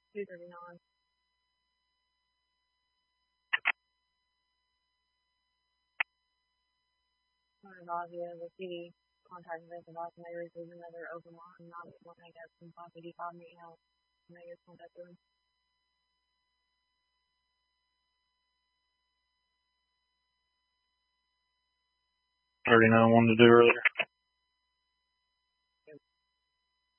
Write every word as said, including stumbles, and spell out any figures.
two thirty-nine. I advise you, the city contacted us about the mayor received another open line, not one I got from five eighty-five meeting house. The mayor contacted them. thirty-nine wanted to do earlier.